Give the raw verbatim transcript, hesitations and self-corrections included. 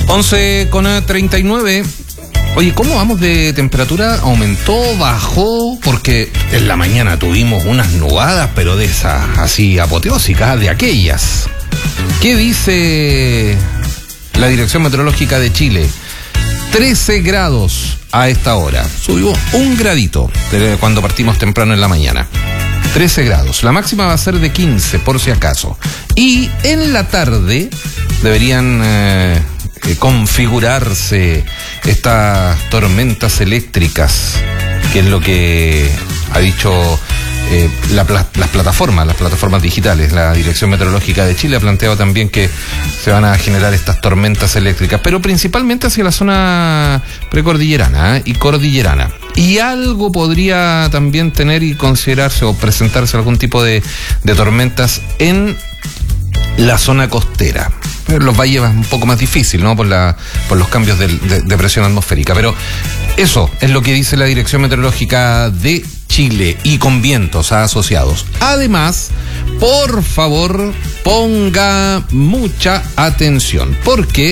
once con treinta y nueve. Oye, ¿cómo vamos de temperatura? ¿Aumentó? ¿Bajó? Porque en la mañana tuvimos unas nubadas, pero de esas así apoteósicas, de aquellas. ¿Qué dice la Dirección Meteorológica de Chile? trece grados a esta hora. Subió un gradito de cuando partimos temprano en la mañana. trece grados. La máxima va a ser de quince, por si acaso. Y en la tarde deberían eh, configurarse estas tormentas eléctricas, que es lo que ha dicho eh, la, las plataformas, las plataformas digitales. La Dirección Meteorológica de Chile ha planteado también que se van a generar estas tormentas eléctricas, pero principalmente hacia la zona precordillerana ¿eh? y cordillerana. Y algo podría también tener y considerarse o presentarse algún tipo de, de tormentas en la zona costera. Los valles es un poco más difícil, ¿no? Por la, por los cambios de, de, de presión atmosférica. Pero eso es lo que dice la Dirección Meteorológica de Chile, y con vientos asociados. Además, por favor, ponga mucha atención, porque